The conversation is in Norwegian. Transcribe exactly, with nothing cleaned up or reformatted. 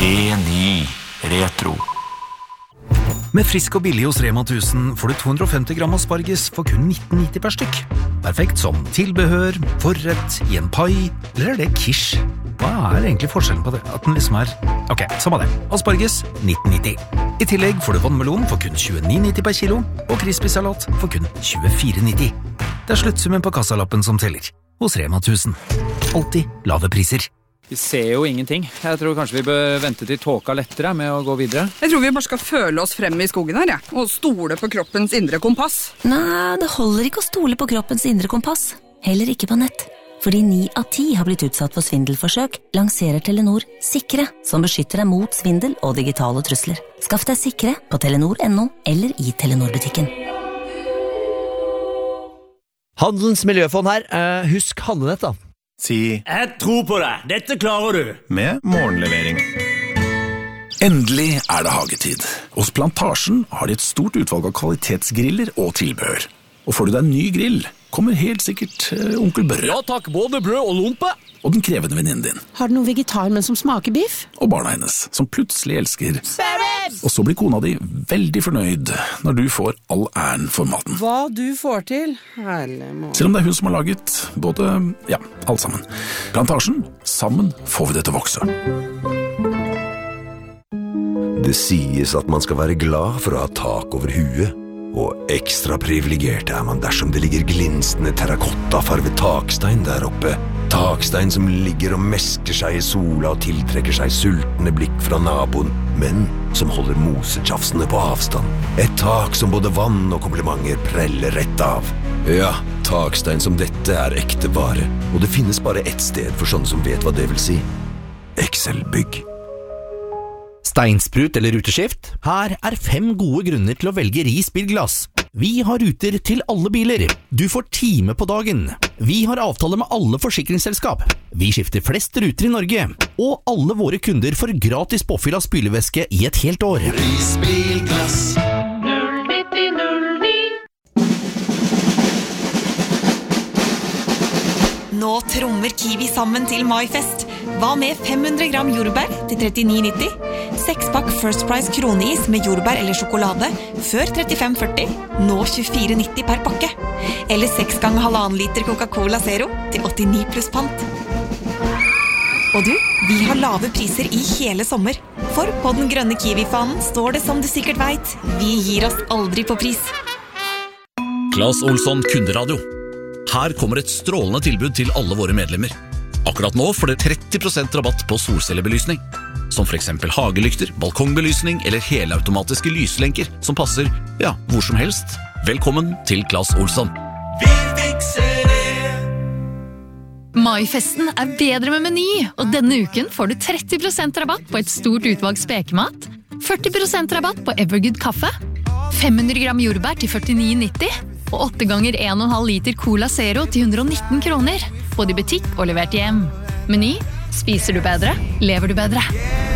Reny Retro. Med frisk og billig hos Rema tusen får du to hundre og femti gram asparges for kun nitten nitti per stykk. Perfekt som tilbehør, forrett, i en pai, eller er det quiche? Hva er egentlig forskjellen på det? At den liksom er... Ok, samme det. Asparges, nitten nitti. I tillegg får du vannmelon for kun tjueni nitti per kilo, og crispy-salat for kun tjuefire nitti. Det er sluttsummen på kassalappen som teller. Hos Rema tusen. Alltid lave priser. Vi ser jo ingenting. Jeg tror kanskje vi bør vente til tåka lettere med å gå videre. Jeg tror vi bare skal føle oss frem i skogen her, ja. Og stole på kroppens indre kompass. Nei, det holder ikke å stole på kroppens indre kompass. Heller ikke på nett. Fordi ni av ti har blitt utsatt for svindelforsøk, lanserer Telenor Sikre, som beskytter deg mot svindel og digitale trusler. Skaff deg Sikre på telenor punktum no eller i Telenor-butikken. Handelens miljøfond her. Uh, husk handlenett da. Si Jeg tror på deg, dette klarer du. Med morgenlevering. Endelig er det hagetid. Hos Plantasjen har de et stort utvalg av kvalitetsgriller og tilbehør. Og får du deg en ny grill, kommer helt sikkert uh, onkel Børre. Ja takk, både brød og lompe. Og den krevende venninnen din. Har du noe vegetar, men som smaker biff? Og barna hennes, som plutselig elsker. Sparrows! Og så blir kona di veldig fornøyd når du får all æren for maten. Hva du får til, herlig mål. Selv om det er hun som har laget både, ja, alt sammen. Plantasjen, sammen får vi det til å vokse. Det sies at man skal være glad for å ha tak over huet. Og ekstra privilegert er man dersom det ligger glinsende terrakottafarvet takstein der oppe. Takstein som ligger og mesker seg i sola og tiltrekker seg sultne blikk fra naboen, men som holder mosetjafsene på avstand. Et tak som både vann og komplimenter preller rett av. Ja, takstein som dette er ekte vare, og det finnes bare ett sted for sånne som vet hva det vil si. Excel-bygg. Steinsprut eller ruteskift? Her er fem gode grunner til å velge Ris bilglass. Vi har ruter til alle biler. Du får time på dagen. Vi har avtale med alle forsikringsselskap. Vi skifter flest ruter i Norge. Og alle våre kunder får gratis påfyll av spylevæske i et helt år. Ris bilglass. null nitti null ni. Nå trommer Kiwi sammen til Maifest. Hva med fem hundre gram jordbær til trettini nitti? Sekspakk First Price kroneis med jordbær eller sjokolade før trettifem førti, nå tjuefire nitti per pakke. Eller seks ganger halvannen liter Coca-Cola Zero til åttini pluss pant. Og du, vi har lave priser i hele sommer. For på den grønne Kiwi-fanen står det som du sikkert vet, vi gir oss aldri på pris. Claes Olsson Kunderadio. Her kommer et strålende tilbud til alle våre medlemmer. Akkurat nå får dere tretti prosent rabatt på solcellebelysning, som for eksempel hagelykter, balkongbelysning eller helautomatiske lyslenker som passer, ja, hvor som helst. Velkommen til Claes Olsson. Vi fikser det! Maifesten er bedre med Meny, og denne uken får du tretti prosent rabatt på et stort utvalg spekemat, førti prosent rabatt på Evergood kaffe, fem hundre gram jordbær til førtini nitti, og åtte ganger en komma fem liter Cola Zero til hundre og nitten kroner, både i butikk og levert hjem. Meny, spiser du bedre, lever du bedre.